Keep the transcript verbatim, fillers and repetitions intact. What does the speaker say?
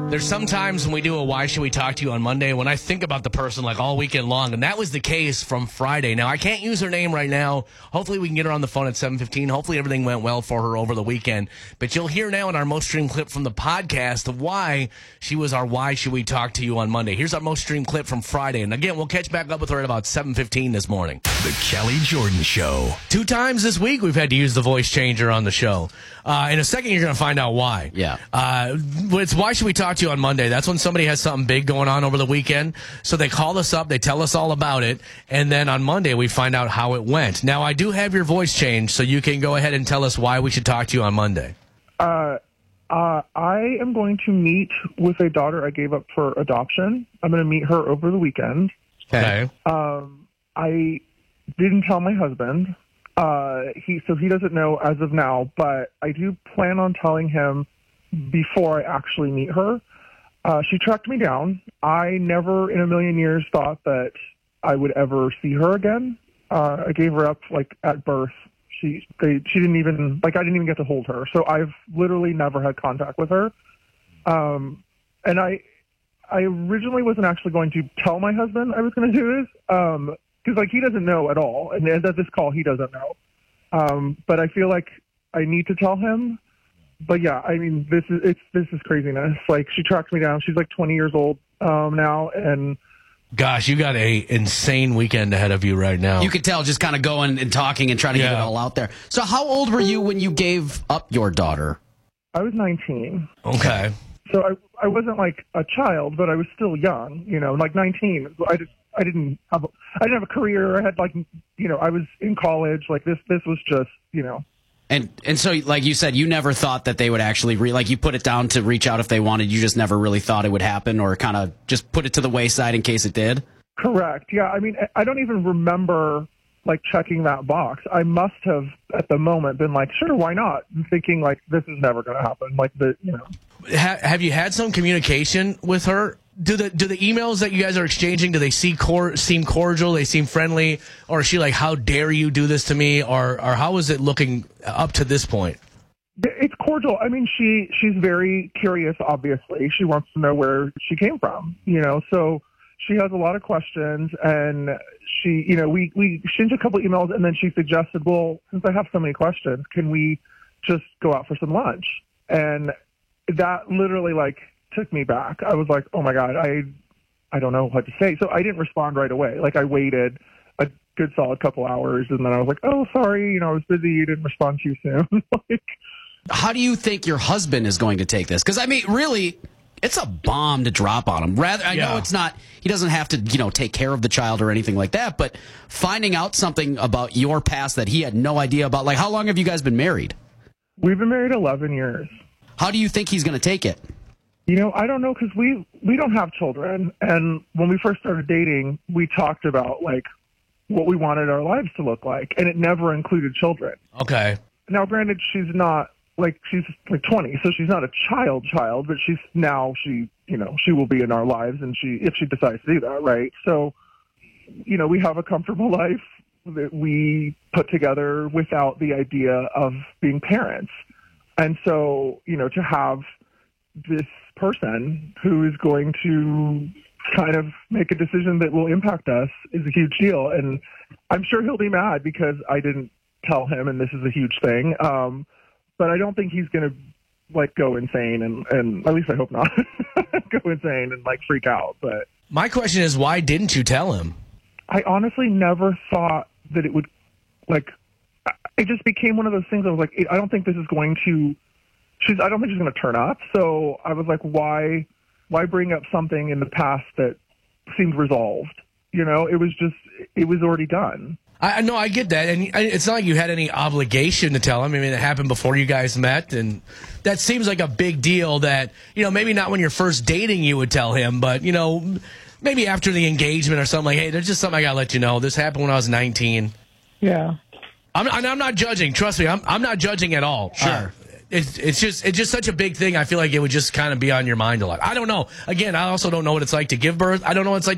There's sometimes when we do a Why Should We Talk to You on Monday, when I think about the person like all weekend long, and that was the case from Friday. Now, I can't use her name right now. Hopefully we can get her on the phone at seven fifteen. Hopefully everything went well for her over the weekend. But you'll hear now in our most streamed clip from the podcast of why she was our Why Should We Talk to You on Monday. Here's our most streamed clip from Friday. And again, we'll catch back up with her at about seven fifteen this morning. The Kelly Jordan Show. Two times this week we've had to use the voice changer on the show. Uh, in a second, you're going to find out why. Yeah. Uh, it's Why Should We Talk to You on Monday. That's when somebody has something big going on over the weekend. So they call us up, they tell us all about it, and then on Monday we find out how it went. Now, I do have your voice changed, so you can go ahead and tell us why we should talk to you on Monday. Uh, uh, I am going to meet with a daughter I gave up for adoption. I'm going to meet her over the weekend. Okay. Um, I didn't tell my husband. Uh, he so he doesn't know as of now, but I do plan on telling him before I actually meet her. Uh, she tracked me down. I never in a million years thought that I would ever see her again. Uh, I gave her up like at birth. She they, she didn't even like I didn't even get to hold her. So I've literally never had contact with her. Um, and I I originally wasn't actually going to tell my husband I was going to do this. Um, Because, like, he doesn't know at all. And at this call, he doesn't know. Um, but I feel like I need to tell him. But, yeah, I mean, this is it's this is craziness. Like, she tracked me down. She's, like, twenty years old um, now. And gosh, you got a insane weekend ahead of you right now. You could tell just kind of going and talking and trying to Yeah. get it all out there. So how old were you when you gave up your daughter? I was nineteen. Okay. So I I wasn't, like, a child, but I was still young, you know, like nineteen. I just I didn't have a, I didn't have a career. I had like you know I was in college. Like this this was just you know. And and so like you said, you never thought that they would actually re- like you put it down to reach out if they wanted. You just never really thought it would happen, or kind of just put it to the wayside in case it did. Correct. Yeah. I mean, I don't even remember like checking that box. I must have at the moment been like, sure, why not? And thinking like this is never going to happen. Like the you know. Ha- have you had some communication with her? Do the do the emails that you guys are exchanging, do they see cor- seem cordial? They seem friendly? Or is she like, how dare you do this to me? Or or how is it looking up to this point? It's cordial. I mean, she she's very curious, obviously. She wants to know where she came from, you know, so she has a lot of questions. And she, you know, we, we exchanged a couple emails, and then she suggested, well, since I have so many questions, can we just go out for some lunch? And that literally, like, took me back. I was like, oh my God, I I don't know what to say. So I didn't respond right away. Like I waited a good solid couple hours, and then I was like, oh, sorry, you know, I was busy. You didn't respond too soon. like, How do you think your husband is going to take this? Because I mean, really, it's a bomb to drop on him. Rather, I Yeah. know it's not. He doesn't have to, you know, take care of the child or anything like that. But finding out something about your past that he had no idea about. Like, how long have you guys been married? we've been married eleven years. How do you think he's going to take it? You know, I don't know, because we, we don't have children. And when we first started dating, we talked about, like, what we wanted our lives to look like. And it never included children. Okay. Now, granted, she's not, like, she's, like, twenty, so she's not a child child, but she's now, she, you know, she will be in our lives, and she, if she decides to do that, right? So, you know, we have a comfortable life that we put together without the idea of being parents. And so, you know, to have this person who is going to kind of make a decision that will impact us is a huge deal. And I'm sure he'll be mad because I didn't tell him, and this is a huge thing. Um, but I don't think he's going to like go insane, and, and at least I hope not go insane and like freak out. But My question is, why didn't you tell him? I honestly never thought that it would, like, it just became one of those things. I was like, I don't think this is going to, she's, I don't think she's going to turn up. So I was like, why, why bring up something in the past that seemed resolved? You know, it was just, it was already done. I know, I get that, and it's not like you had any obligation to tell him. I mean, it happened before you guys met, and that seems like a big deal that, you know, maybe not when you're first dating you would tell him, but, you know, maybe after the engagement or something, like, hey, there's just something I got to let you know. This happened when I was nineteen. Yeah. I'm, I'm not judging. Trust me, I'm, I'm not judging at all. Sure. Uh, it's it's just it's just such a big thing. I feel like it would just kind of be on your mind a lot. I don't know. Again, I also don't know what it's like to give birth. I don't know what it's like